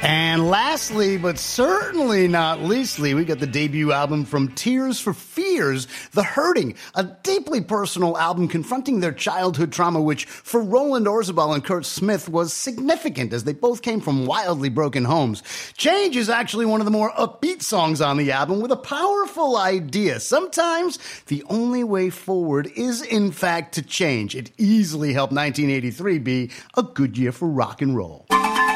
And lastly, but certainly not leastly, we got the debut album from Tears for Fears, The Hurting, a deeply personal album confronting their childhood trauma, which for Roland Orzabal and Kurt Smith was significant as they both came from wildly broken homes. Change is actually one of the more upbeat songs on the album with a powerful idea. Sometimes the only way forward is, in fact, to change. It easily helped 1983 be a good year for rock and roll.